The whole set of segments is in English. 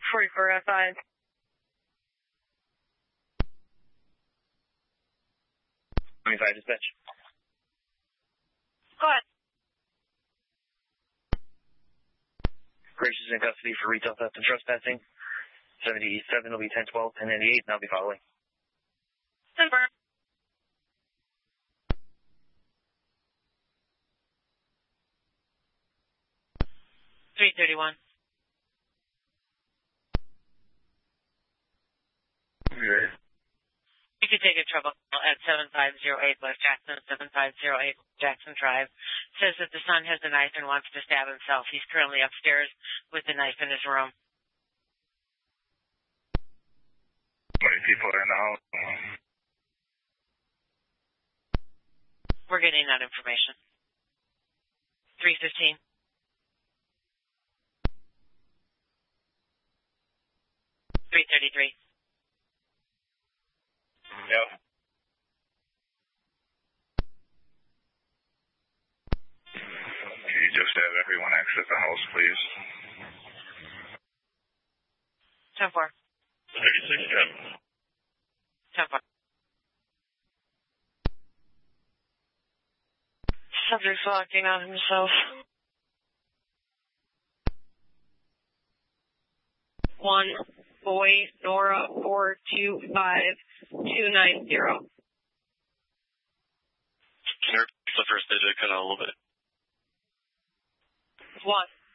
44 F5. Dispatch. Go ahead. Grace is in custody for retail theft and trespassing. 77 will be 1012, 1098, and I'll be following. Confirm. $331. Good. You could take a trouble call at 7508 West Jackson, 7508 Jackson Drive. Says that the son has a knife and wants to stab himself. He's currently upstairs with the knife in his room. How many people are in the house? We're getting that information. 315. $333. Yep. Can you just have everyone exit the house, please? 10-4. 36-10. 10-4. Subject's locking on himself. 1 Boy Nora 425 290. Can you repeat the first digit? Cut out a little bit. 1.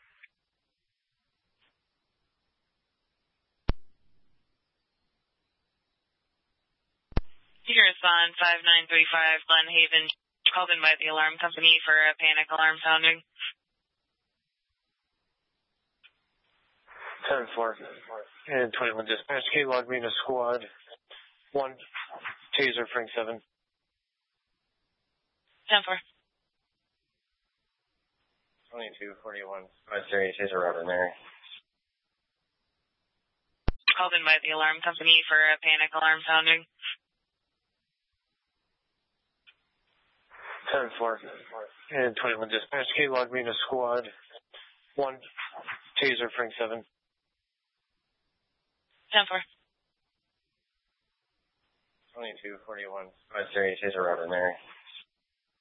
You can respond 5935 Glen Haven, called in by the alarm company for a panic alarm sounding. 10-4. And 21 dispatch. K log me to squad 1. Taser Frank 7. 10-4. Twenty-two 41. 530 Taser Robert Mary. Called in by the alarm company for a panic alarm sounding. 10-4. And 21 dispatch. K log me to squad 1. Taser Frank 7. 10-4. Twenty-two 41. 530 Taser Robert Mary.